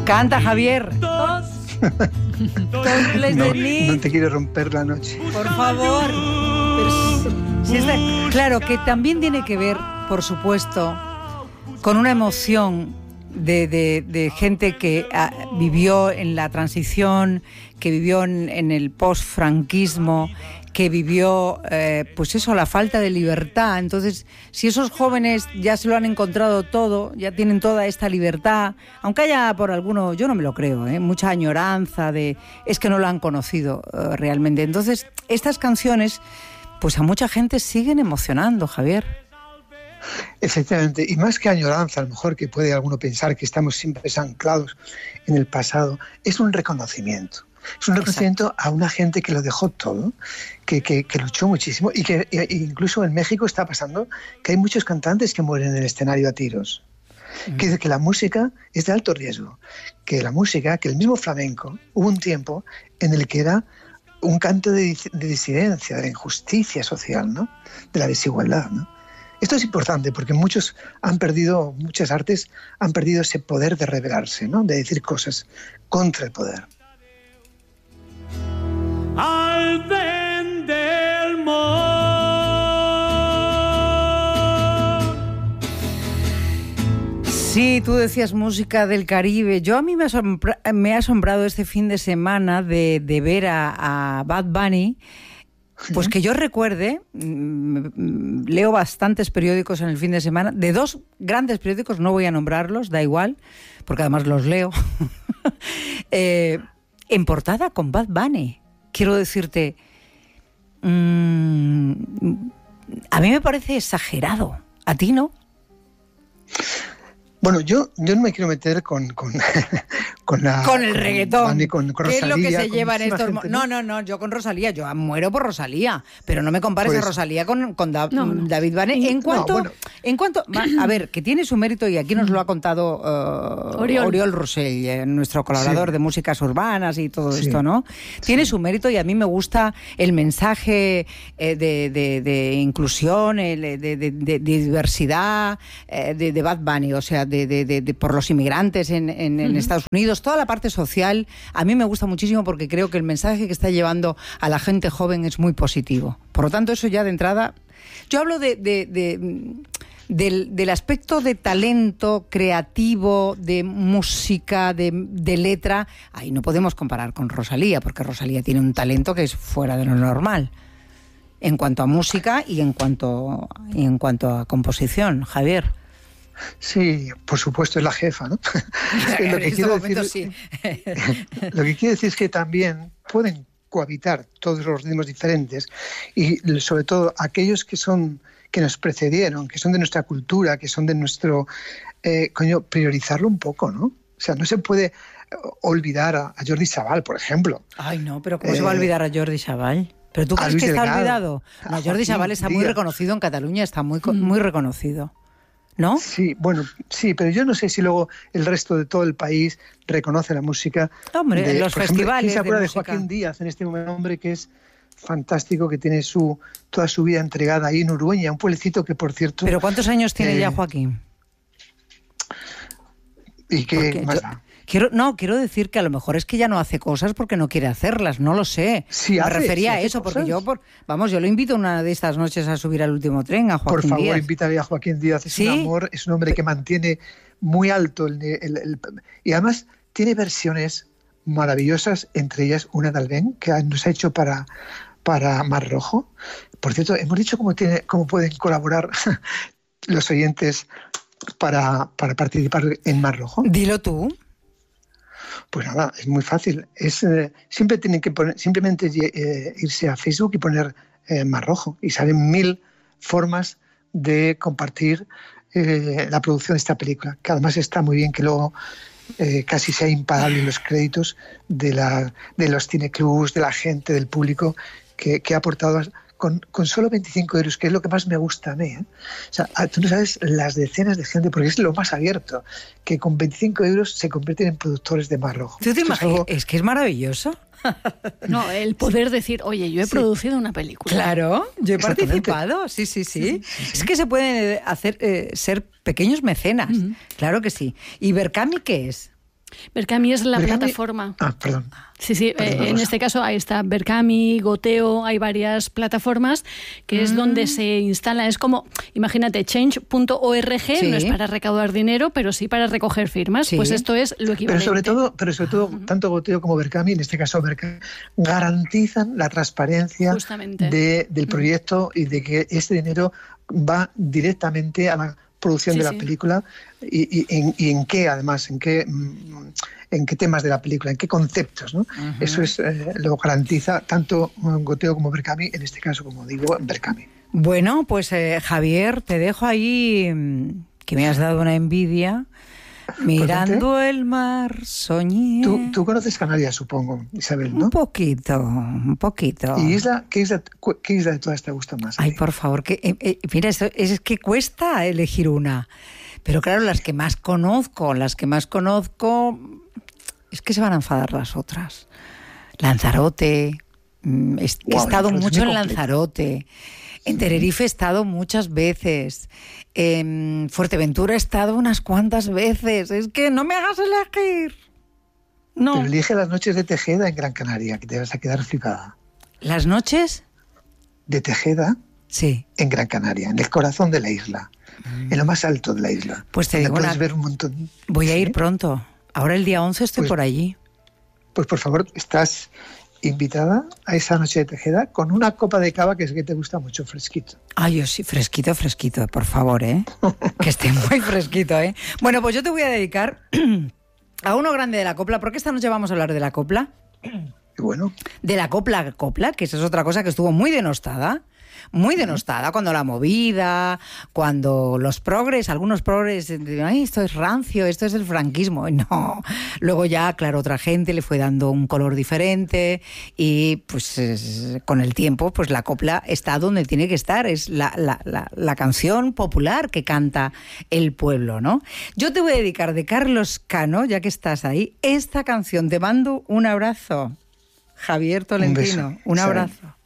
Canta, Javier. No te quiero romper la noche. Por favor. Pero claro, que también tiene que ver, por supuesto, con una emoción de gente que vivió en la transición, que vivió en el post-franquismo, que vivió, pues eso, la falta de libertad. Entonces, si esos jóvenes ya se lo han encontrado todo, ya tienen toda esta libertad, aunque haya por alguno, yo no me lo creo, mucha añoranza es que no lo han conocido realmente. Entonces, estas canciones, pues a mucha gente siguen emocionando, Javier. Efectivamente, y más que añoranza, a lo mejor que puede alguno pensar que estamos siempre anclados en el pasado, es un reconocimiento. Es un reconocimiento a una gente que lo dejó todo, que luchó muchísimo y que incluso en México está pasando que hay muchos cantantes que mueren en el escenario a tiros. Que dice que la música es de alto riesgo, que el mismo flamenco, hubo un tiempo en el que era un canto de disidencia, de la injusticia social, ¿no? De la desigualdad, ¿no? Esto es importante porque muchas artes han perdido ese poder de rebelarse, ¿no? De decir cosas contra el poder. Al ven del mar. Sí, tú decías música del Caribe. A mí me ha asombrado este fin de semana de ver a Bad Bunny. Pues que yo recuerde, leo bastantes periódicos en el fin de semana, de dos grandes periódicos, no voy a nombrarlos, da igual, porque además los leo, en portada con Bad Bunny. Quiero decirte, a mí me parece exagerado. ¿A ti no? Bueno, yo no me quiero meter con el reggaetón. Con ¿Qué Rosalía, es lo que se lleva en estos gente, No, yo con Rosalía, yo muero por Rosalía, pero no me compares a Rosalía con David Bunny. En cuanto, a ver, que tiene su mérito y aquí nos lo ha contado Oriol Rosell, nuestro colaborador de músicas urbanas y todo esto, ¿no? Tiene su mérito y a mí me gusta el mensaje de inclusión, de diversidad de Bad Bunny, o sea, por los inmigrantes en Estados Unidos, toda la parte social, a mí me gusta muchísimo porque creo que el mensaje que está llevando a la gente joven es muy positivo. Por lo tanto, eso ya de entrada... Yo hablo del aspecto de talento creativo, de música, de letra. Ahí no podemos comparar con Rosalía, porque Rosalía tiene un talento que es fuera de lo normal. En cuanto a música y en cuanto a composición, Javier. Sí, por supuesto, es la jefa, ¿no? Lo que quiero decir es que también pueden cohabitar todos los ritmos diferentes y sobre todo aquellos que nos precedieron, que son de nuestra cultura, que son de nuestro... priorizarlo un poco, ¿no? O sea, no se puede olvidar a Jordi Savall, por ejemplo. Ay, no, pero ¿cómo se va a olvidar a Jordi Savall? ¿Pero tú crees que está olvidado? No, Jordi Savall está muy reconocido en Cataluña, está muy reconocido. ¿No? Sí, bueno, sí, pero yo no sé si luego el resto de todo el país reconoce la música. Hombre, en los festivales. ¿Quién se acuerda de Joaquín Díaz en este momento? Un hombre que es fantástico, que tiene toda su vida entregada ahí en Urueña, un pueblecito que, por cierto... ¿Pero cuántos años tiene ya Joaquín? ¿Y qué más da? Quiero decir que a lo mejor es que ya no hace cosas porque no quiere hacerlas, no lo sé. Me refería a eso, porque yo lo invito una de estas noches a subir al último tren, a Joaquín Díaz. Por favor, invítale a Joaquín Díaz, es un amor, es un hombre que mantiene muy alto y además tiene versiones maravillosas, entre ellas una de Albén, que nos ha hecho para Mar Rojo. Por cierto, hemos dicho cómo pueden colaborar los oyentes para participar en Mar Rojo. Dilo tú. Pues nada, es muy fácil. Siempre tienen que simplemente irse a Facebook y poner Mar Rojo y salen 1000 formas de compartir la producción de esta película, que además está muy bien que luego casi sea imparable los créditos de los cineclubs, de la gente, del público que ha aportado con solo 25 euros, que es lo que más me gusta a mí. O sea, tú no sabes las decenas de gente, porque es lo más abierto, que con 25 euros se convierten en productores de Mar Rojo. ¿Tú te imaginas? Es que es maravilloso. No, el poder decir, oye, yo he producido una película. Claro, yo he participado, sí. Es que se pueden hacer ser pequeños mecenas, claro que sí. ¿Y Berkami qué es? Berkami es la plataforma. Perdón. Sí, en este caso ahí está Berkami, Goteo, hay varias plataformas que es donde se instala. Es como, imagínate, change.org, no es para recaudar dinero, pero sí para recoger firmas. Sí. Pues esto es lo equivalente. Pero sobre todo tanto Goteo como Berkami, en este caso Berkami, garantizan la transparencia del proyecto y de que este dinero va directamente a la producción de la película y en qué, además, en qué temas de la película, en qué conceptos, ¿no? Eso es lo garantiza tanto Goteo como Berkami, en este caso, como digo, Berkami. Bueno, pues Javier, te dejo ahí, que me has dado una envidia. Mirando el mar, soñé. Tú conoces Canarias, supongo, Isabel, ¿no? Un poquito. ¿Y qué isla de todas te gusta más? Ay, por favor, mira, es que cuesta elegir una. Pero claro, las que más conozco, es que se van a enfadar las otras. Lanzarote, he estado mucho en Lanzarote. En Tenerife he estado muchas veces. En Fuerteventura he estado unas cuantas veces. Es que no me hagas elegir. No. Pero elige las noches de Tejeda en Gran Canaria, que te vas a quedar flipada. ¿Las noches? De Tejeda. Sí. En Gran Canaria, en el corazón de la isla. En lo más alto de la isla. Pues te digo ver un montón. Voy a ir pronto. Ahora el día 11 estoy por allí. Pues por favor, estás invitada a esa noche de Tejeda con una copa de cava que es que te gusta mucho, fresquito. Ay, yo sí, fresquito, por favor, que esté muy fresquito, Bueno, pues yo te voy a dedicar a uno grande de la copla, porque esta noche vamos a hablar de la copla. Y bueno. De la copla, que esa es otra cosa que estuvo muy denostada, cuando la movida, cuando algunos progres, ay, esto es rancio, esto es el franquismo. No, luego ya, claro, otra gente le fue dando un color diferente y pues con el tiempo pues la copla está donde tiene que estar, es la canción popular que canta el pueblo, ¿no? Yo te voy a dedicar de Carlos Cano, ya que estás ahí, esta canción. Te mando un abrazo, Javier Tolentino, un abrazo.